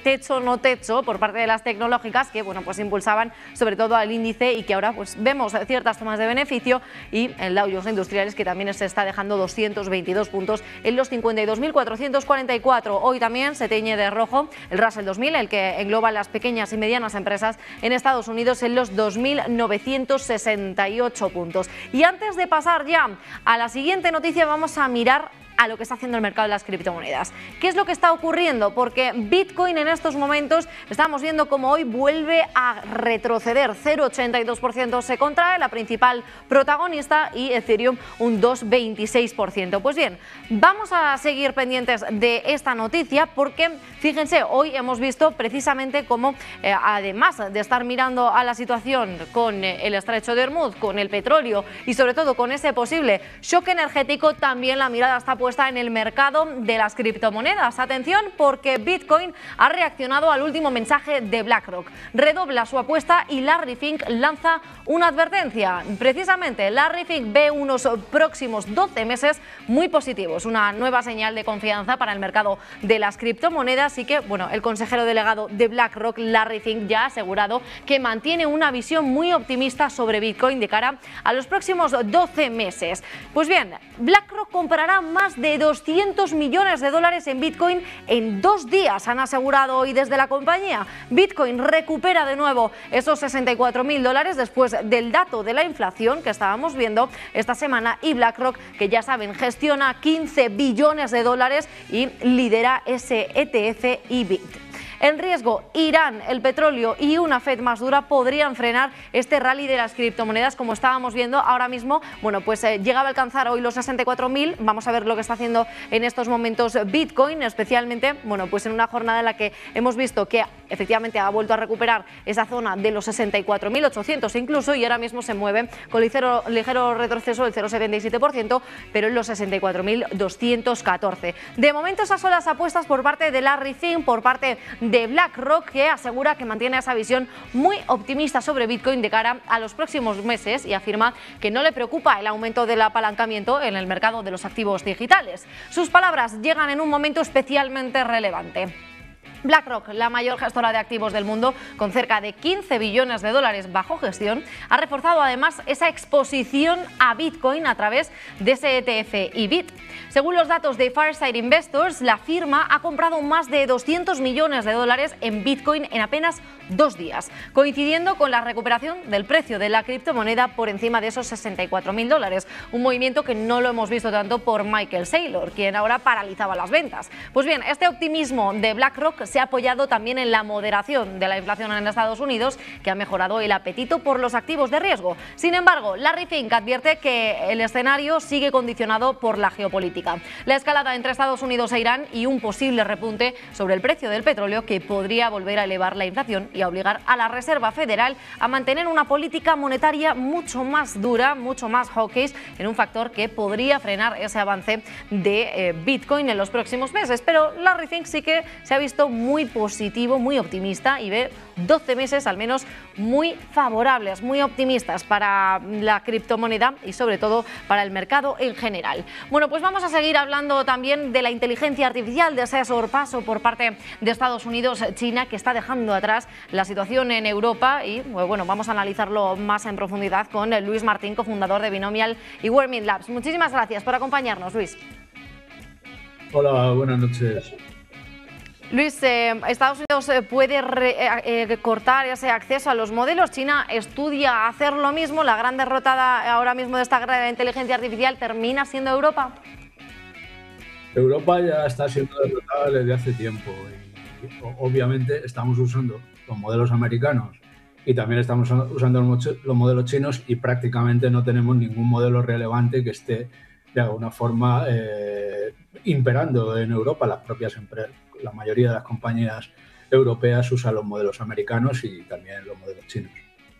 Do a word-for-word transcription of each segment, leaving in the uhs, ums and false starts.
techo no techo por parte de las tecnológicas que, bueno, pues impulsaban sobre todo al índice y que ahora pues vemos ciertas tomas de beneficio, y el Dow Jones Industriales que también se está dejando doscientos veintidós puntos en los cincuenta y dos mil cuatrocientos cuarenta y cuatro. Hoy también se teñe de rojo el Russell dos mil, el que engloba las pequeñas y medianas empresas en Estados Unidos, en los dos mil novecientos sesenta y ocho puntos. Y antes de pasar ya a la siguiente noticia, vamos a mirar a lo que está haciendo el mercado de las criptomonedas. ¿Qué es lo que está ocurriendo? Porque Bitcoin en estos momentos estamos viendo como hoy vuelve a retroceder, cero coma ochenta y dos por ciento se contrae, la principal protagonista, y Ethereum un dos coma veintiséis por ciento. Pues bien, vamos a seguir pendientes de esta noticia porque, fíjense, hoy hemos visto precisamente cómo, eh, además de estar mirando a la situación con eh, el estrecho de Hormuz, con el petróleo y sobre todo con ese posible shock energético, también la mirada está puesta en el mercado de las criptomonedas. Atención, porque Bitcoin ha reaccionado al último mensaje de BlackRock. Redobla su apuesta y Larry Fink lanza una advertencia. Precisamente, Larry Fink ve unos próximos doce meses muy positivos, una nueva señal de confianza para el mercado de las criptomonedas, y que, bueno, el consejero delegado de BlackRock, Larry Fink, ya ha asegurado que mantiene una visión muy optimista sobre Bitcoin de cara a los próximos doce meses. Pues bien, BlackRock comprará más de doscientos millones de dólares en Bitcoin en dos días, han asegurado hoy desde la compañía. Bitcoin recupera de nuevo esos sesenta y cuatro mil dólares después del dato de la inflación que estábamos viendo esta semana, y BlackRock, que ya saben, gestiona quince billones de dólares y lidera ese E T F I B I T. En riesgo, Irán, el petróleo y una Fed más dura podrían frenar este rally de las criptomonedas, como estábamos viendo ahora mismo. Bueno, pues eh, llegaba a alcanzar hoy los sesenta y cuatro mil. Vamos a ver lo que está haciendo en estos momentos Bitcoin, especialmente, bueno, pues en una jornada en la que hemos visto que efectivamente ha vuelto a recuperar esa zona de los sesenta y cuatro mil ochocientos incluso, y ahora mismo se mueve con ligero, ligero retroceso del cero coma setenta y siete por ciento, pero en los sesenta y cuatro mil doscientos catorce. De momento esas son las apuestas por parte de Larry Fink, por parte de de BlackRock, que asegura que mantiene esa visión muy optimista sobre Bitcoin de cara a los próximos meses, y afirma que no le preocupa el aumento del apalancamiento en el mercado de los activos digitales. Sus palabras llegan en un momento especialmente relevante. BlackRock, la mayor gestora de activos del mundo, con cerca de quince billones de dólares bajo gestión, ha reforzado además esa exposición a Bitcoin a través de ese E T F I B I T. Según los datos de Fireside Investors, la firma ha comprado más de doscientos millones de dólares en Bitcoin en apenas dos días, coincidiendo con la recuperación del precio de la criptomoneda por encima de esos sesenta y cuatro mil dólares, un movimiento que no lo hemos visto tanto por Michael Saylor, quien ahora paralizaba las ventas. Pues bien, este optimismo de BlackRock se ha apoyado también en la moderación de la inflación en Estados Unidos, que ha mejorado el apetito por los activos de riesgo. Sin embargo, Larry Fink advierte que el escenario sigue condicionado por la geopolítica, la escalada entre Estados Unidos e Irán y un posible repunte sobre el precio del petróleo, que podría volver a elevar la inflación y a obligar a la Reserva Federal a mantener una política monetaria mucho más dura, mucho más hawkish, en un factor que podría frenar ese avance de eh, Bitcoin en los próximos meses. Pero Larry Fink sí que se ha visto muy positivo, muy optimista, y ve doce meses al menos muy favorables, muy optimistas para la criptomoneda y sobre todo para el mercado en general. Bueno, pues vamos a seguir hablando también de la inteligencia artificial, de ese sorpaso por parte de Estados Unidos, China, que está dejando atrás la situación en Europa, y bueno, vamos a analizarlo más en profundidad con Luis Martín, cofundador de Binomial y Warming Labs. Muchísimas gracias por acompañarnos, Luis. Hola, buenas noches. Luis, eh, ¿Estados Unidos eh, puede re, eh, eh, cortar ese acceso a los modelos? China estudia hacer lo mismo. La gran derrotada ahora mismo de esta guerra de la inteligencia artificial termina siendo Europa. Europa ya está siendo derrotada desde hace tiempo y, obviamente, estamos usando los modelos americanos y también estamos usando los modelos chinos, y prácticamente no tenemos ningún modelo relevante que esté de alguna forma eh, imperando en Europa. Las propias empresas, la mayoría de las compañías europeas usan los modelos americanos y también los modelos chinos.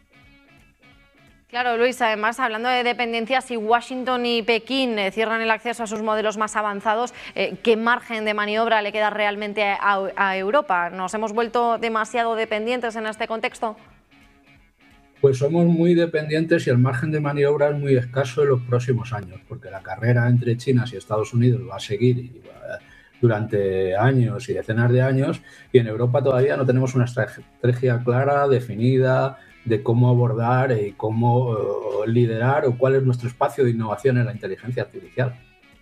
Claro, Luis, además, hablando de dependencias, si Washington y Pekín eh, cierran el acceso a sus modelos más avanzados, eh, ¿qué margen de maniobra le queda realmente a, a Europa? ¿Nos hemos vuelto demasiado dependientes en este contexto? Pues somos muy dependientes y el margen de maniobra es muy escaso en los próximos años, porque la carrera entre China y Estados Unidos va a seguir y va, durante años y decenas de años, y en Europa todavía no tenemos una estrategia clara, definida, de cómo abordar y cómo uh, liderar o cuál es nuestro espacio de innovación en la inteligencia artificial.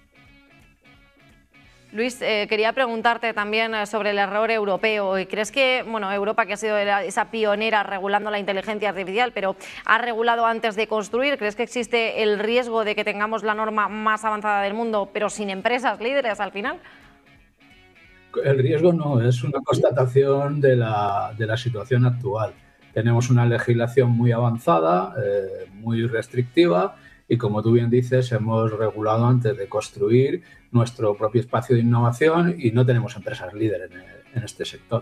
Luis, eh, quería preguntarte también sobre el error europeo. ¿Crees que, bueno, Europa, que ha sido esa pionera regulando la inteligencia artificial, pero ha regulado antes de construir, ¿crees que existe el riesgo de que tengamos la norma más avanzada del mundo, pero sin empresas líderes al final? El riesgo no, es una constatación de la, de la situación actual. Tenemos una legislación muy avanzada, eh, muy restrictiva, y como tú bien dices, hemos regulado antes de construir nuestro propio espacio de innovación y no tenemos empresas líderes en, en este sector.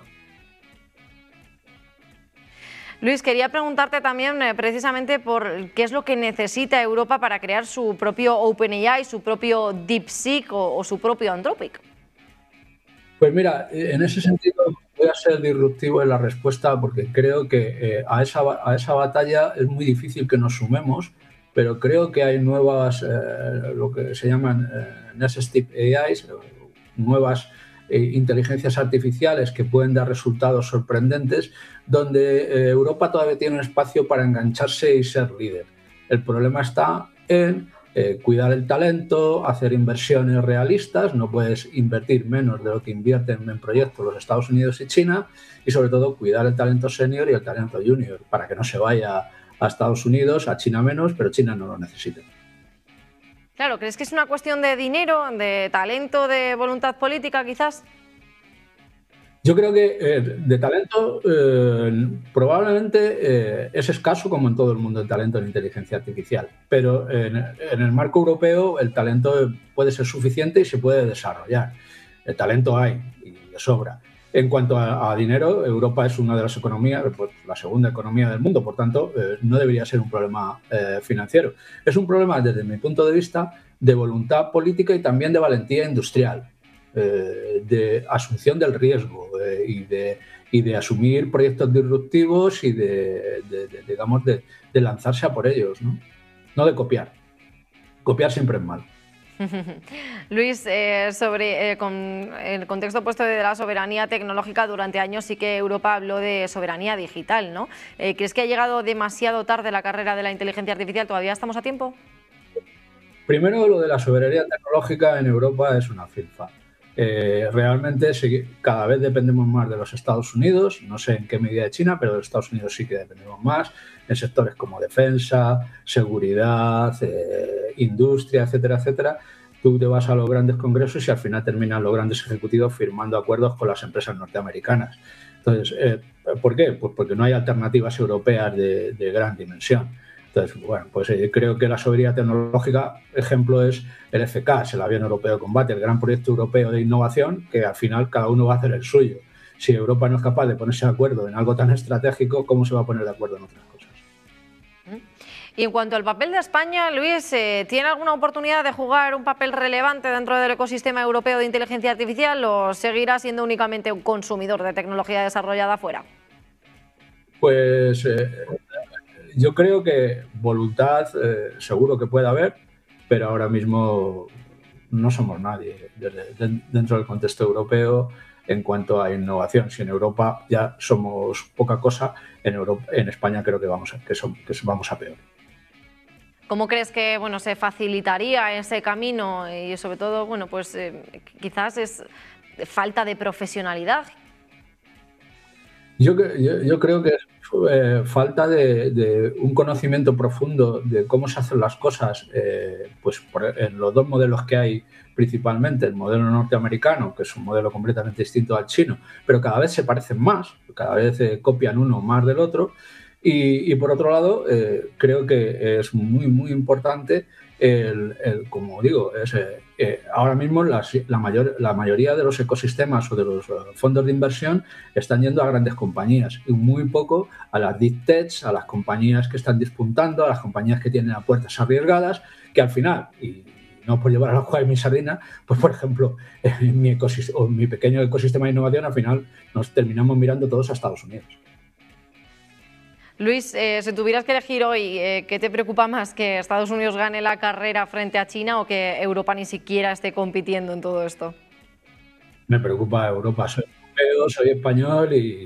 Luis, quería preguntarte también eh, precisamente por qué es lo que necesita Europa para crear su propio OpenAI, su propio DeepSeek o, o su propio Anthropic. Pues mira, en ese sentido voy a ser disruptivo en la respuesta porque creo que eh, a, esa, a esa batalla es muy difícil que nos sumemos, pero creo que hay nuevas, eh, lo que se llaman eh, Next Step A Is, nuevas eh, inteligencias artificiales que pueden dar resultados sorprendentes, donde eh, Europa todavía tiene un espacio para engancharse y ser líder. El problema está en eh, cuidar el talento, hacer inversiones realistas, no puedes invertir menos de lo que invierten en proyectos los Estados Unidos y China, y sobre todo cuidar el talento senior y el talento junior, para que no se vaya a Estados Unidos, a China menos, pero China no lo necesita. Claro, ¿crees que es una cuestión de dinero, de talento, de voluntad política quizás? Yo creo que eh, de talento eh, probablemente eh, es escaso como en todo el mundo el talento en inteligencia artificial, pero en, en el marco europeo el talento puede ser suficiente y se puede desarrollar. El talento hay y de sobra. En cuanto a, a dinero, Europa es una de las economías, pues, la segunda economía del mundo, por tanto, eh, no debería ser un problema eh, financiero. Es un problema, desde mi punto de vista, de voluntad política y también de valentía industrial, eh, de asunción del riesgo eh, y, de, y de asumir proyectos disruptivos y de, de, de digamos, de, de lanzarse a por ellos, ¿no? No de copiar. Copiar siempre es malo. Luis, eh, sobre eh, con el contexto puesto de la soberanía tecnológica, durante años sí que Europa habló de soberanía digital, ¿no? Eh, ¿Crees que ha llegado demasiado tarde la carrera de la inteligencia artificial? ¿Todavía estamos a tiempo? Primero, lo de la soberanía tecnológica en Europa es una filfa. Eh, realmente cada vez dependemos más de los Estados Unidos, no sé en qué medida de China, pero de los Estados Unidos sí que dependemos más, en sectores como defensa, seguridad, eh, industria, etcétera, etcétera. Tú te vas a los grandes congresos y al final terminan los grandes ejecutivos firmando acuerdos con las empresas norteamericanas. Entonces, eh, ¿por qué? Pues porque no hay alternativas europeas de, de gran dimensión. Entonces, bueno, pues eh, creo que la soberanía tecnológica, ejemplo es el F K, el avión europeo de combate, el gran proyecto europeo de innovación, que al final cada uno va a hacer el suyo. Si Europa no es capaz de ponerse de acuerdo en algo tan estratégico, ¿cómo se va a poner de acuerdo en otras cosas? Y en cuanto al papel de España, Luis, ¿tiene alguna oportunidad de jugar un papel relevante dentro del ecosistema europeo de inteligencia artificial o seguirá siendo únicamente un consumidor de tecnología desarrollada fuera? Pues eh, yo creo que voluntad eh, seguro que puede haber, pero ahora mismo no somos nadie desde, de, dentro del contexto europeo en cuanto a innovación. Si en Europa ya somos poca cosa, en, Europa, en España creo que vamos a, que son, que vamos a peor. ¿Cómo crees que bueno, se facilitaría ese camino? Y sobre todo, bueno, pues eh, quizás es falta de profesionalidad. Yo, yo, yo creo que es eh, falta de, de un conocimiento profundo de cómo se hacen las cosas, eh, pues por, en los dos modelos que hay principalmente, el modelo norteamericano, que es un modelo completamente distinto al chino, pero cada vez se parecen más, cada vez eh, copian uno más del otro. Y, y por otro lado, eh, creo que es muy, muy importante, el, el, como digo, es, eh, ahora mismo las, la, mayor, la mayoría de los ecosistemas o de los fondos de inversión están yendo a grandes compañías y muy poco a las deep techs, a las compañías que están despuntando, a las compañías que tienen apuestas arriesgadas, que al final, y no por llevar a la jugada de mi sardina, pues por ejemplo, en mi, ecosistema, o mi pequeño ecosistema de innovación, al final nos terminamos mirando todos a Estados Unidos. Luis, eh, si tuvieras que elegir hoy, eh, ¿qué te preocupa más? ¿Que Estados Unidos gane la carrera frente a China o que Europa ni siquiera esté compitiendo en todo esto? Me preocupa Europa. Soy europeo, soy español y